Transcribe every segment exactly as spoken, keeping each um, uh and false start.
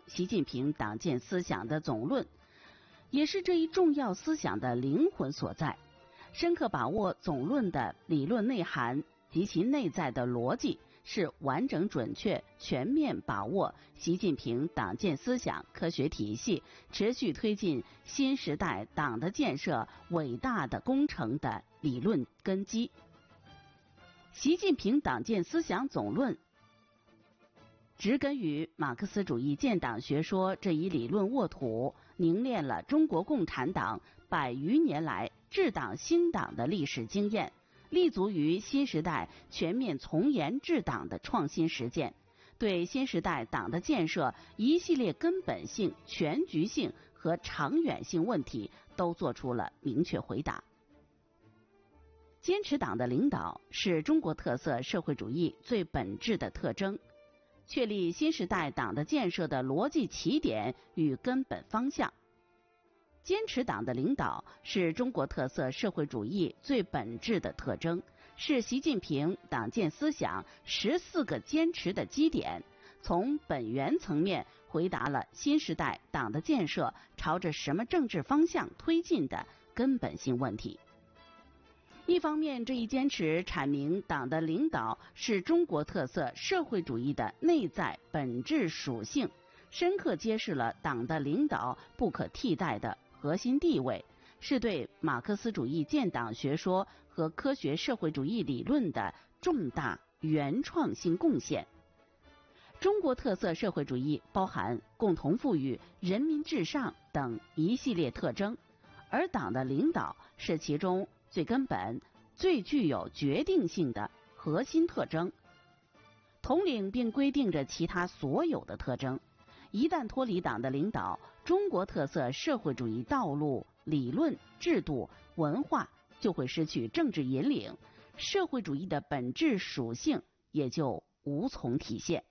习近平党建思想的总论，也是这一重要思想的灵魂所在。深刻把握总论的理论内涵及其内在的逻辑，是完整准确全面把握习近平党建思想科学体系持续推进新时代党的建设伟大的工程的理论根基。习近平党建思想总论植根于马克思主义建党学说这一理论沃土，凝练了中国共产党百余年来治党兴党的历史经验，立足于新时代全面从严治党的创新实践，对新时代党的建设一系列根本性、全局性和长远性问题都做出了明确回答。坚持党的领导是中国特色社会主义最本质的特征，确立新时代党的建设的逻辑起点与根本方向。坚持党的领导是中国特色社会主义最本质的特征，是习近平党建思想十四个坚持的基点，从本源层面回答了新时代党的建设朝着什么政治方向推进的根本性问题。一方面，这一坚持阐明党的领导是中国特色社会主义的内在本质属性，深刻揭示了党的领导不可替代的核心地位，是对马克思主义建党学说和科学社会主义理论的重大原创性贡献。中国特色社会主义包含共同富裕、人民至上等一系列特征，而党的领导是其中最根本、最具有决定性的核心特征，统领并规定着其他所有的特征。一旦脱离党的领导，中国特色社会主义道路、理论、制度、文化就会失去政治引领，社会主义的本质属性也就无从体现。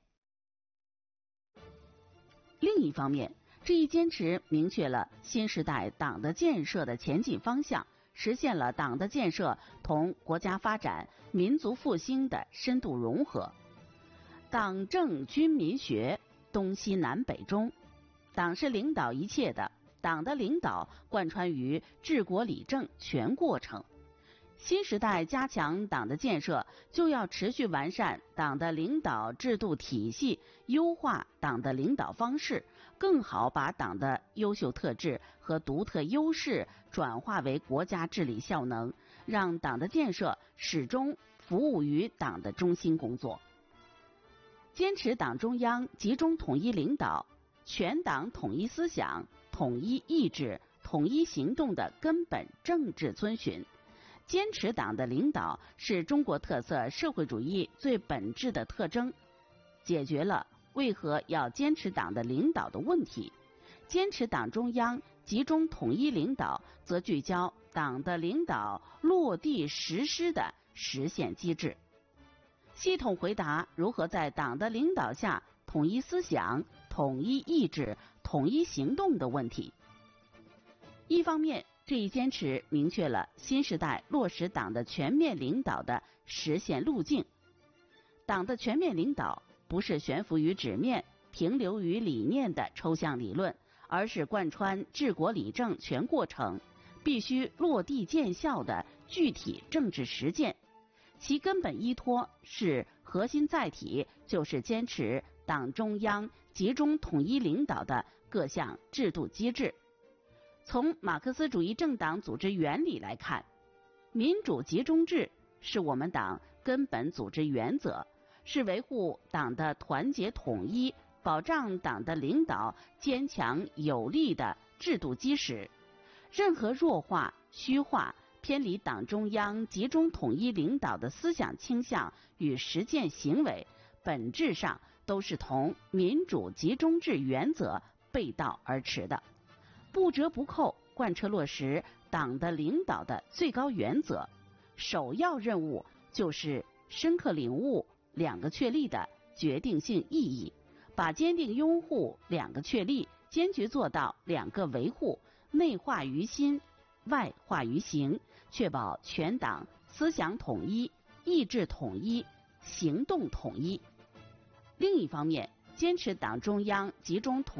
另一方面，这一坚持明确了新时代党的建设的前进方向，实现了党的建设同国家发展、民族复兴的深度融合。党政军民学东西南北中，党是领导一切的，党的领导贯穿于治国理政全过程。新时代加强党的建设，就要持续完善党的领导制度体系，优化党的领导方式，更好把党的优秀特质和独特优势转化为国家治理效能，让党的建设始终服务于党的中心工作。坚持党中央集中统一领导、全党统一思想、统一意志、统一行动的根本政治遵循。坚持党的领导是中国特色社会主义最本质的特征，解决了为何要坚持党的领导的问题。坚持党中央集中统一领导，则聚焦党的领导落地实施的实现机制，系统回答如何在党的领导下统一思想、统一意志、统一行动的问题。一方面，这一坚持明确了新时代落实党的全面领导的实现路径。党的全面领导不是悬浮于纸面、停留于理念的抽象理论，而是贯穿治国理政全过程，必须落地见效的具体政治实践。其根本依托是核心载体，就是坚持党中央集中统一领导的各项制度机制。从马克思主义政党组织原理来看，民主集中制是我们党根本组织原则，是维护党的团结统一、保障党的领导坚强有力的制度基石。任何弱化、虚化、偏离党中央集中统一领导的思想倾向与实践行为，本质上都是同民主集中制原则背道而驰的，不折不扣贯彻落实党的领导的最高原则。首要任务就是深刻领悟两个确立的决定性意义，把坚定拥护两个确立坚决做到两个维护，内化于心，外化于行，确保全党思想统一、意志统一、行动统一。另一方面，坚持党中央集中统